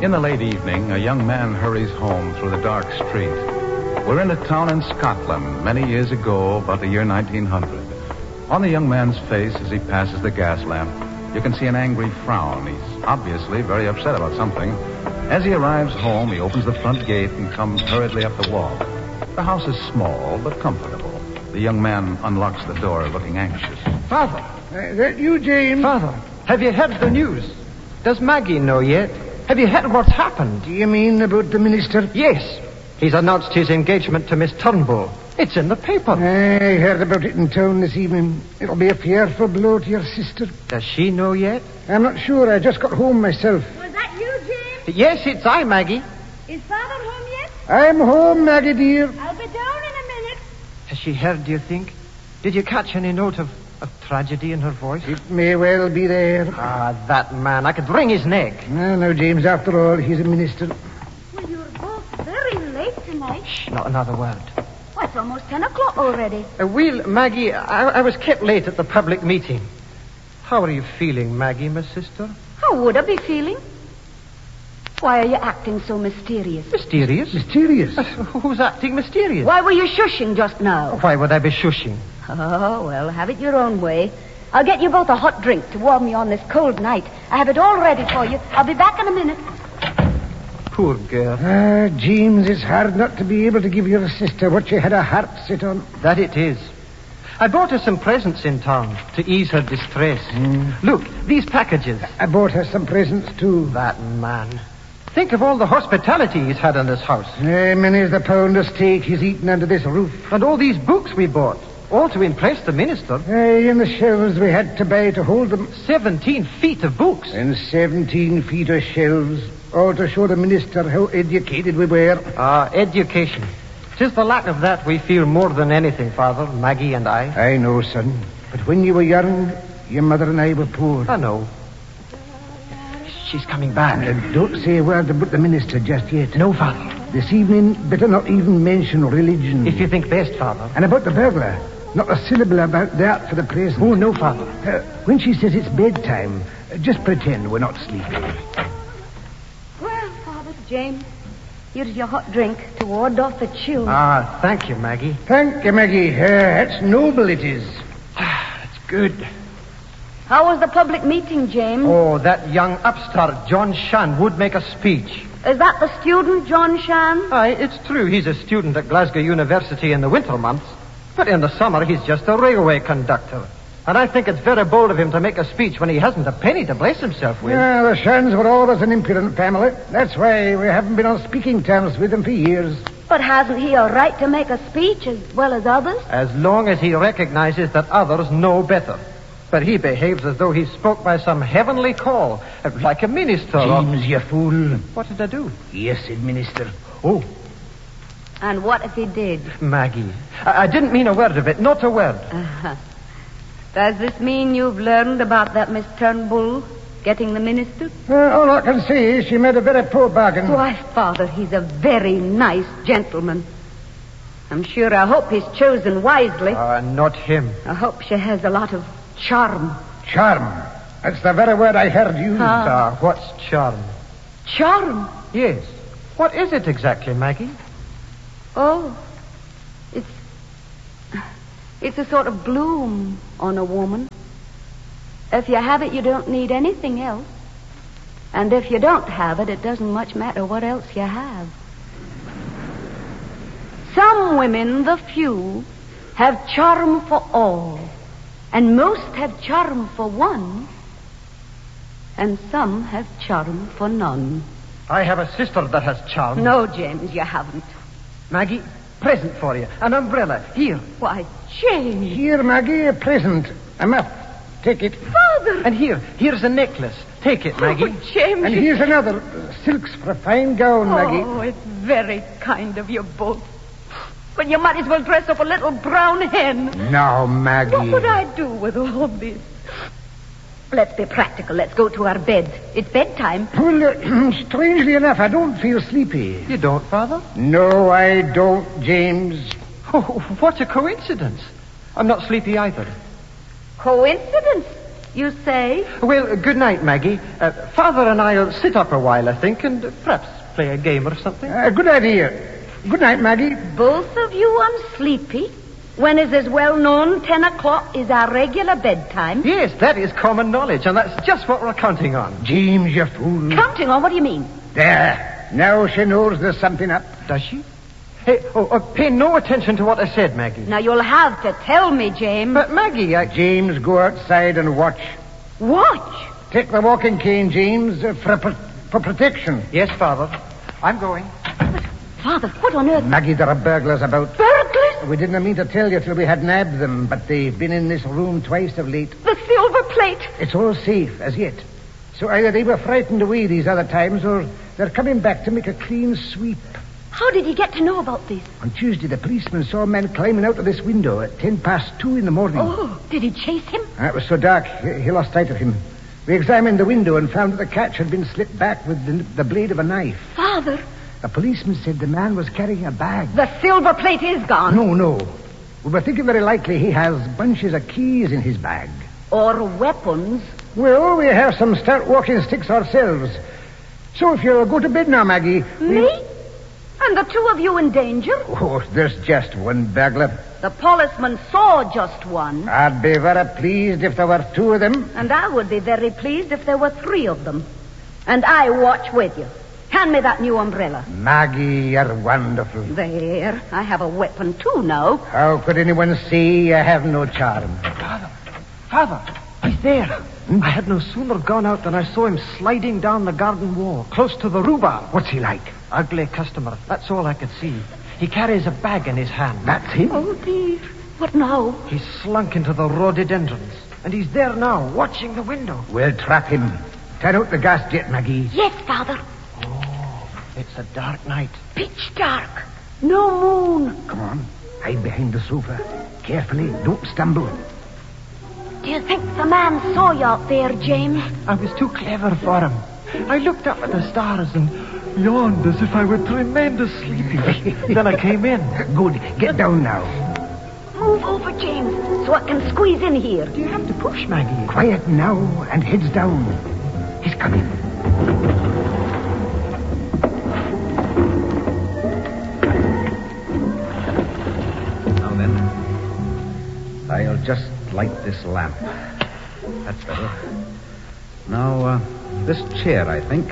In the late evening, a young man hurries home through the dark street. We're in a town in Scotland many years ago, about the year 1900. On the young man's face as he passes the gas lamp, you can see an angry frown. He's obviously very upset about something. As he arrives home, he opens the front gate and comes hurriedly up the walk. The house is small but comfortable. The young man unlocks the door, looking anxious. Father. That you, James? Father, have you heard the news? Does Maggie know yet? Have you heard what's happened? Do you mean about the minister? Yes. He's announced his engagement to Miss Turnbull. It's in the paper. I heard about it in town this evening. It'll be a fearful blow to your sister. Does she know yet? I'm not sure. I just got home myself. Was that you, James? Yes, it's I, Maggie. Is Father home yet? I'm home, Maggie, dear. I'll be down in a minute. Has she heard, do you think? Did you catch any note of tragedy in her voice? It may well be there. Ah, that man. I could wring his neck. No, James, after all, he's a minister. Well, you're both very late tonight. Shh, not another word. Well, it's almost 10 o'clock already. Maggie, I was kept late at the public meeting. How are you feeling, Maggie, my sister? How would I be feeling? Why are you acting so mysterious? Mysterious? Mysterious? Who's acting mysterious? Why were you shushing just now? Why would I be shushing? Oh, well, have it your own way. I'll get you both a hot drink to warm you on this cold night. I have it all ready for you. I'll be back in a minute. Poor girl. James, it's hard not to be able to give your sister what she had her heart set on. That it is. I bought her some presents in town to ease her distress. Look, these packages. I bought her some presents, too. That man. Think of all the hospitality he's had in this house. Many's the pound of steak he's eaten under this roof. And all these books we bought. All to impress the minister. In the shelves we had to buy to hold them. 17 feet of books. And 17 feet of shelves. All to show the minister how educated we were. Education. 'Tis the lack of that we feel more than anything, Father, Maggie and I. I know, son. But when you were young, your mother and I were poor. I know. She's coming back. Don't say a word about the minister just yet. No, Father. This evening, better not even mention religion. If you think best, Father. And about the burglar. Not a syllable about that for the present. Oh, no, Father. When she says it's bedtime, just pretend we're not sleeping. Well, Father, James, here's your hot drink to ward off the chill. Thank you, Maggie. Thank you, Maggie. That's noble it is. It's good. How was the public meeting, James? Oh, that young upstart, John Shan, would make a speech. Is that the student, John Shan? Aye, it's true he's a student at Glasgow University in the winter months. But in the summer, he's just a railway conductor. And I think it's very bold of him to make a speech when he hasn't a penny to bless himself with. Yeah, the Shans were always an impudent family. That's why we haven't been on speaking terms with them for years. But hasn't he a right to make a speech as well as others? As long as he recognizes that others know better. But he behaves as though he spoke by some heavenly call, like a minister. James, you fool. What did I do? Yes, said minister. Oh, And what if he did? Maggie, I didn't mean a word of it, not a word. Does this mean you've learned about that Miss Turnbull getting the minister? All I can say is she made a very poor bargain. Why, Father, he's a very nice gentleman. I'm sure I hope he's chosen wisely. Not him. I hope she has a lot of charm. Charm. That's the very word I heard used. What's charm? Charm? Yes. What is it exactly, Maggie? Oh, it's a sort of bloom on a woman. If you have it, you don't need anything else. And if you don't have it, it doesn't much matter what else you have. Some women, the few, have charm for all. And most have charm for one. And some have charm for none. I have a sister that has charm. No, James, you haven't. Maggie, present for you. An umbrella. Here. Why, James. Here, Maggie, a present. A muff. Take it. Father. And here's a necklace. Take it, Maggie. Oh, James. And here's another. Silks for a fine gown, Maggie. Oh, it's very kind of you both. But you might as well dress up a little brown hen. Now, Maggie. What would I do with all this? Let's be practical. Let's go to our bed. It's bedtime. Well, strangely enough, I don't feel sleepy. You don't, Father? No, I don't, James. Oh, what a coincidence. I'm not sleepy either. Coincidence? You say? Well, good night, Maggie. Father and I'll sit up a while, I think, and perhaps play a game or something. Good idea. Good night, Maggie. Both of you unsleepy? When is as well known 10 o'clock is our regular bedtime? Yes, that is common knowledge, and that's just what we're counting on. James, you fool. Counting on? What do you mean? There. Now she knows there's something up. Does she? Hey, pay no attention to what I said, Maggie. Now, you'll have to tell me, James. But, Maggie, James, go outside and watch. Watch? Take the walking cane, James, for protection. Yes, Father. I'm going. But, Father, what on earth? Maggie, there are burglars about. Burglars? We didn't mean to tell you till we had nabbed them, but they've been in this room twice of late. The silver plate. It's all safe, as yet. So either they were frightened away these other times, or they're coming back to make a clean sweep. How did you get to know about this? On Tuesday, the policeman saw a man climbing out of this window at 2:10 in the morning. Oh, did he chase him? It was so dark, he lost sight of him. We examined the window and found that the catch had been slit back with the blade of a knife. Father, The policeman said the man was carrying a bag. the silver plate is gone. No. We were thinking very likely he has bunches of keys in his bag. Or weapons. Well, we have some stout walking sticks ourselves. So if you'll go to bed now, Maggie... Me? And the two of you in danger? Oh, there's just one burglar. The policeman saw just one. I'd be very pleased if there were two of them. And I would be very pleased if there were three of them. And I watch with you. Hand me that new umbrella. Maggie, you're wonderful. There. I have a weapon, too, now. How could anyone see I have no charm? Father, he's there. I had no sooner gone out than I saw him sliding down the garden wall, close to the rhubarb. What's he like? Ugly customer. That's all I could see. He carries a bag in his hand. That's him? Oh, dear. What now? He's slunk into the rhododendrons, and he's there now, watching the window. We'll trap him. Turn out the gas jet, Maggie. Yes, Father. Oh, it's a dark night. Pitch dark. No moon. Come on. Hide behind the sofa. Carefully. Don't stumble. Do you think the man saw you out there, James? I was too clever for him. I looked up at the stars and yawned as if I were tremendous sleepy. Then I came in. Good. Get down now. Move over, James, so I can squeeze in here. Do you have to push, Maggie? Quiet now and heads down. He's coming. Now then, I'll just light this lamp. That's better. Now, this chair, I think.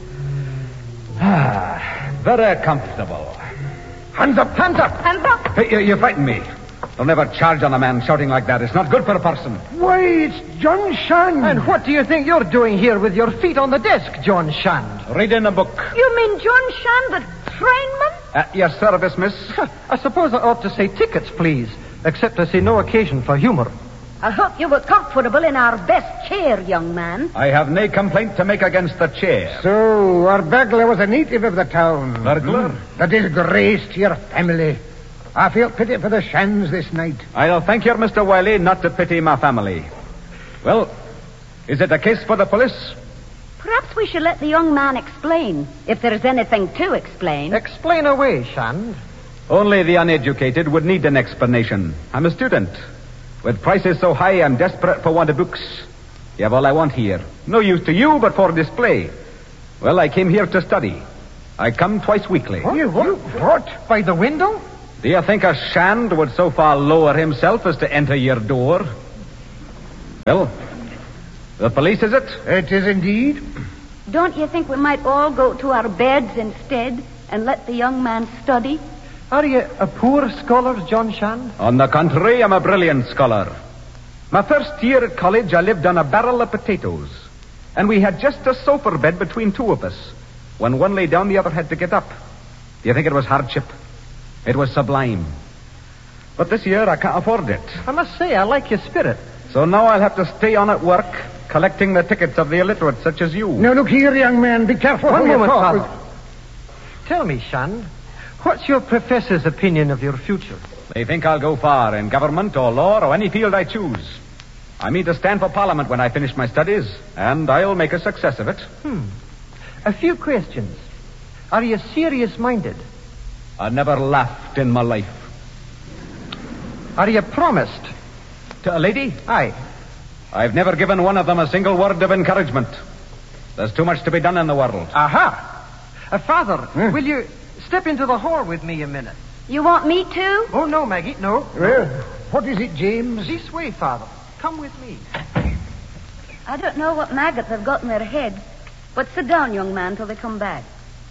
Very comfortable. Hands up, hands up. Hands up. Hey, you frighten me. Don't ever charge on a man shouting like that. It's not good for a person. Why, it's John Shand. And what do you think you're doing here with your feet on the desk, John Shand? Reading a book. You mean John Shand, the trainman? At your service, miss. I suppose I ought to say tickets, please, except I see no occasion for humor. I hope you were comfortable in our best chair, young man. I have no complaint to make against the chair. So, our burglar was a native of the town. Burglar? The disgrace to your family. I feel pity for the Shands this night. I'll thank you, Mr. Wiley, not to pity my family. Well, is it a case for the police? Perhaps we should let the young man explain, if there's anything to explain. Explain away, Shand. Only the uneducated would need an explanation. I'm a student. With prices so high, I'm desperate for want of books. You have all I want here. No use to you, but for display. Well, I came here to study. I come twice weekly. What? By the window? Do you think a Shand would so far lower himself as to enter your door? Well, the police, is it? It is indeed. Don't you think we might all go to our beds instead and let the young man study? Are you a poor scholar, John Shand? On the contrary, I'm a brilliant scholar. My first year at college, I lived on a barrel of potatoes. And we had just a sofa bed between two of us. When one lay down, the other had to get up. Do you think it was hardship? It was sublime. But this year, I can't afford it. I must say, I like your spirit. So now I'll have to stay on at work, collecting the tickets of the illiterate such as you. Now, look here, young man. Be careful. One how you moment, talk. Father. Tell me, Shand, what's your professor's opinion of your future? They think I'll go far in government or law or any field I choose. I mean to stand for Parliament when I finish my studies, and I'll make a success of it. A few questions. Are you serious-minded? I never laughed in my life. Are you promised? To a lady? Aye. I've never given one of them a single word of encouragement. There's too much to be done in the world. Aha! Father, will you step into the hall with me a minute? You want me to? Oh, no, Maggie, no. Well, what is it, James? This way, Father. Come with me. I don't know what maggots have got in their heads, but sit down, young man, till they come back.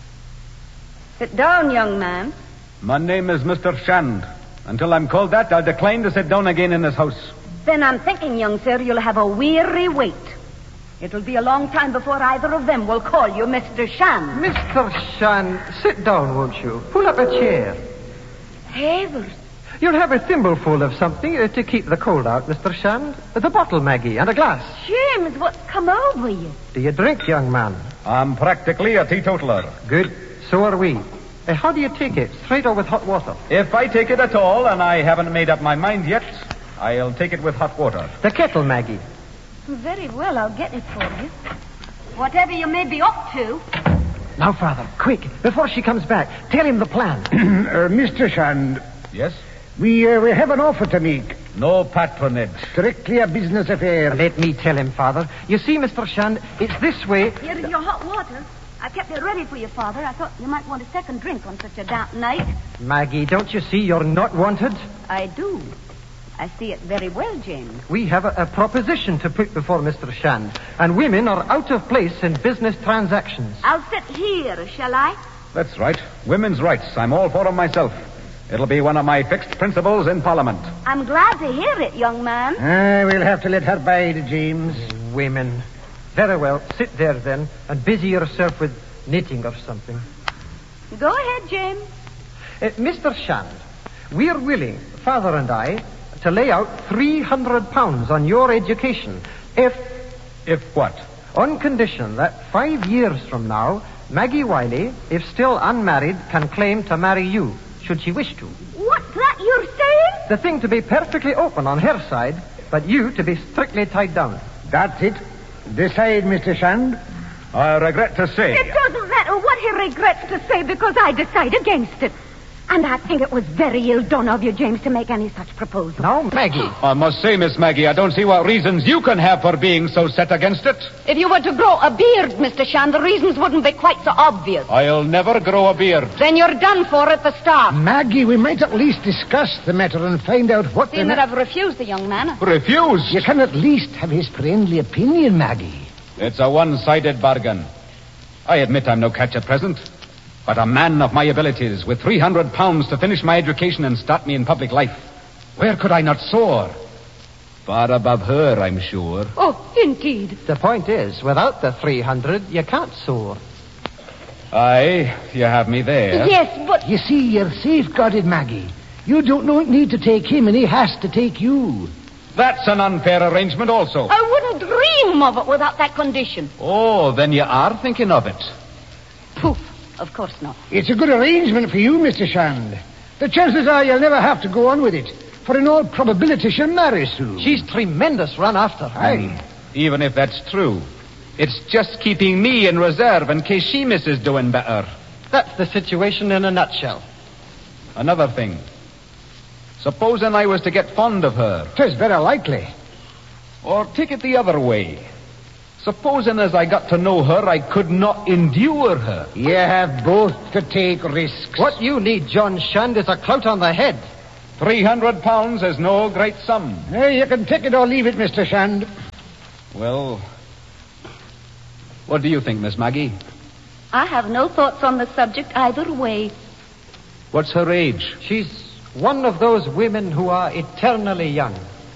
Sit down, young man. My name is Mr. Shand. Until I'm called that, I'll decline to sit down again in this house. Then I'm thinking, young sir, you'll have a weary wait. It'll be a long time before either of them will call you Mr. Shand. Mr. Shand, sit down, won't you? Pull up a chair. Havers. You'll have a thimbleful of something to keep the cold out, Mr. Shand. The bottle, Maggie, and a glass. James, what's come over you? Do you drink, young man? I'm practically a teetotaler. Good. So are we. How do you take it? Straight or with hot water? If I take it at all, and I haven't made up my mind yet, I'll take it with hot water. The kettle, Maggie. Very well, I'll get it for you. Whatever you may be up to. Now, Father, quick, before she comes back, tell him the plan. Mr. Shand, Yes? we have an offer to make. No patronage. Strictly a business affair. Let me tell him, Father. You see, Mr. Shand, it's this way. Here's your hot water. I kept it ready for you, Father. I thought you might want a second drink on such a damp night. Maggie, don't you see you're not wanted? I do. I see it very well, James. We have a proposition to put before Mr. Shand, and women are out of place in business transactions. I'll sit here, shall I? That's right. Women's rights. I'm all for them myself. It'll be one of my fixed principles in Parliament. I'm glad to hear it, young man. We'll have to let her bide, James. Women. Very well, sit there then, and busy yourself with knitting or something. Go ahead, James. Mr. Shand, we're willing, Father and I, to lay out £300 on your education if what? on condition that 5 years from now, Maggie Wiley, if still unmarried, can claim to marry you, should she wish to. What's that you're saying? The thing to be perfectly open on her side, but you to be strictly tied down. That's it. Decide, Mr. Shand. I regret to say... It doesn't matter what he regrets to say because I decide against it. And I think it was very ill done of you, James, to make any such proposal. Now, Maggie. I must say, Miss Maggie, I don't see what reasons you can have for being so set against it. If you were to grow a beard, Mr. Shand, the reasons wouldn't be quite so obvious. I'll never grow a beard. Then you're done for at the start. Maggie, we might at least discuss the matter and find out what Seeing that I've refused the young man. Refused? You can at least have his friendly opinion, Maggie. It's a one-sided bargain. I admit I'm no catch at present. But a man of my abilities, with £300 to finish my education and start me in public life, where could I not soar? Far above her, I'm sure. Oh, indeed. The point is, without the 300, you can't soar. Aye, you have me there. Yes, but... You see, you're safeguarded, Maggie. You don't need to take him, and he has to take you. That's an unfair arrangement also. I wouldn't dream of it without that condition. Oh, then you are thinking of it. Poof. Of course not. It's a good arrangement for you, Mr. Shand. The chances are you'll never have to go on with it, for in all probability she'll marry soon. She's tremendous run after. Aye. Even if that's true, it's just keeping me in reserve in case she misses doing better. That's the situation in a nutshell. Another thing. Supposing I was to get fond of her. 'Tis very likely. Or take it the other way. Supposing as I got to know her, I could not endure her. You have both to take risks. What you need, John Shand, is a clout on the head. £300 is no great sum. You can take it or leave it, Mr. Shand. Well, what do you think, Miss Maggie? I have no thoughts on the subject either way. What's her age? She's one of those women who are eternally young.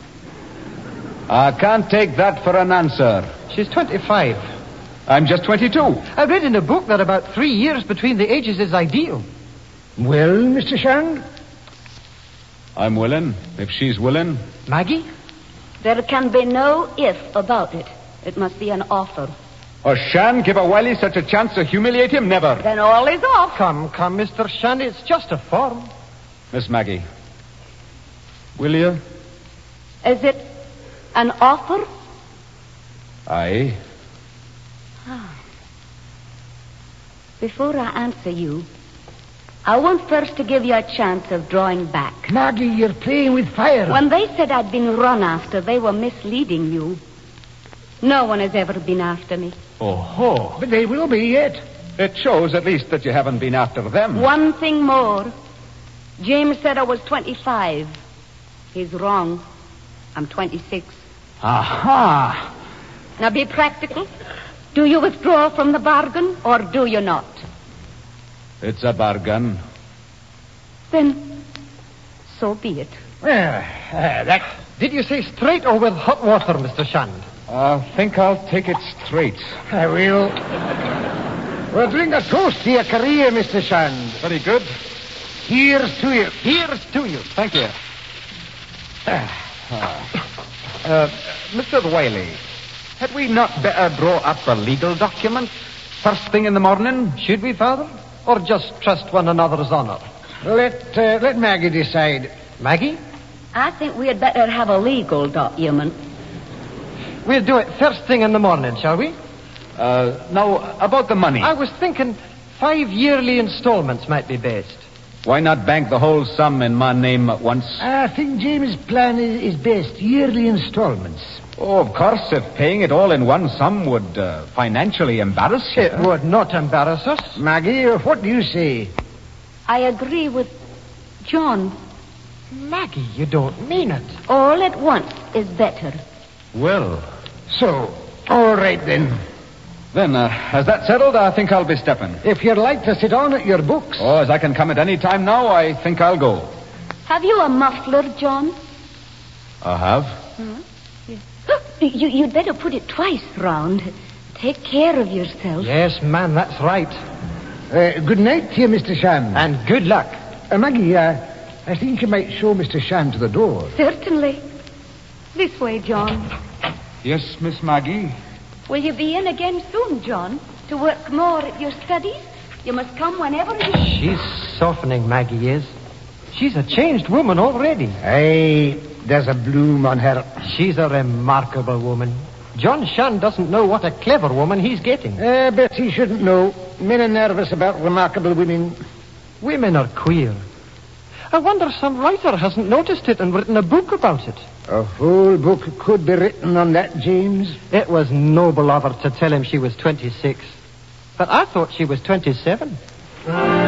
I can't take that for an answer. She's 25. I'm just 22. I read in a book that about 3 years between the ages is ideal. Well, Mr. Shand? I'm willing, if she's willing. Maggie? There can be no if about it. It must be an offer. Or Shan give a Wiley such a chance to humiliate him? Never. Then all is off. Come, Mr. Shand, it's just a form. Miss Maggie, will you? Is it an offer? Aye. Before I answer you, I want first to give you a chance of drawing back. Maggie, you're playing with fire. When they said I'd been run after, they were misleading you. No one has ever been after me. Oh. But they will be yet. It shows at least that you haven't been after them. One thing more. James said I was 25. He's wrong. I'm 26. Aha. Now be practical. Do you withdraw from the bargain or do you not? It's a bargain. Then, so be it. Well, that... Did you say straight or with hot water, Mr. Shand? I think I'll take it straight. I will. We'll drink a toast to your career, Mr. Shand. Very good. Here's to you. Here's to you. Thank you. Mr. Whaley, had we not better draw up a legal document first thing in the morning? Should we, Father? Or just trust one another's honor? Let Maggie decide. Maggie? I think we had better have a legal document. We'll do it first thing in the morning, shall we? Now, about the money. I was thinking 5 yearly installments might be best. Why not bank the whole sum in my name at once? I think James' plan is best. Yearly installments. Oh, of course, if paying it all in one sum would financially embarrass you. It would not embarrass us. Maggie, what do you say? I agree with John. Maggie, you don't mean it. All at once is better. Well, So, all right then. then, as that settled, I think I'll be stepping. If you'd like to sit on at your books. Oh, as I can come at any time now, I think I'll go. Have you a muffler, John? I have? You'd better put it twice round. Take care of yourself. Yes, man, that's right. Good night to you, Mr. Shand. And good luck. Maggie, I think you might show Mr. Shand to the door. Certainly. This way, John. Yes, Miss Maggie. Will you be in again soon, John, to work more at your studies? You must come whenever you... She's softening, Maggie is. She's a changed woman already. Aye, there's a bloom on her. She's a remarkable woman. John Shand doesn't know what a clever woman he's getting. But he shouldn't know. Men are nervous about remarkable women. Women are queer. I wonder some writer hasn't noticed it and written a book about it. A whole book could be written on that, James. It was noble of her to tell him she was 26. But I thought she was 27.